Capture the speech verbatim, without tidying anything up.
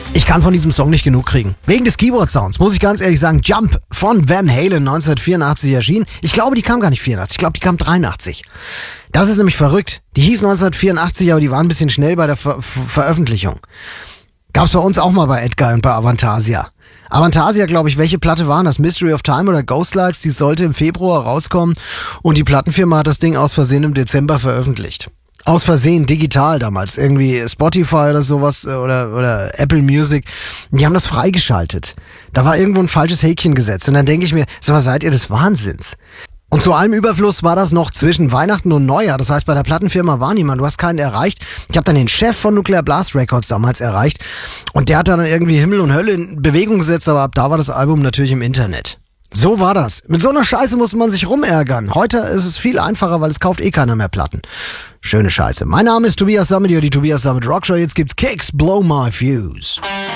Ich kann von diesem Song nicht genug kriegen. Wegen des Keyboard-Sounds, muss ich ganz ehrlich sagen. Jump von Van Halen neunzehnhundertvierundachtzig erschienen. Ich glaube, die kam gar nicht vierundachtzig, ich glaube, die kam dreiundachtzig. Das ist nämlich verrückt. Die hieß neunzehnhundertvierundachtzig, aber die waren ein bisschen schnell bei der Ver- Ver- Veröffentlichung. Gab's bei uns auch mal bei Edgar und bei Avantasia. Avantasia, glaube ich, welche Platte waren das? Mystery of Time oder Ghostlights? Die sollte im Februar rauskommen und die Plattenfirma hat das Ding aus Versehen im Dezember veröffentlicht. Aus Versehen, digital damals, irgendwie Spotify oder sowas oder, oder Apple Music. Die haben das freigeschaltet. Da war irgendwo ein falsches Häkchen gesetzt. Und dann denke ich mir, sag mal, seid ihr des Wahnsinns? Und zu allem Überfluss war das noch zwischen Weihnachten und Neujahr. Das heißt, bei der Plattenfirma war niemand. Du hast keinen erreicht. Ich habe dann den Chef von Nuclear Blast Records damals erreicht. Und der hat dann irgendwie Himmel und Hölle in Bewegung gesetzt. Aber ab da war das Album natürlich im Internet. So war das. Mit so einer Scheiße musste man sich rumärgern. Heute ist es viel einfacher, weil es kauft eh keiner mehr Platten. Schöne Scheiße. Mein Name ist Tobias Sammet, die Tobias Sammet Rockshow. Jetzt gibt's Kicks, Blow My Fuse.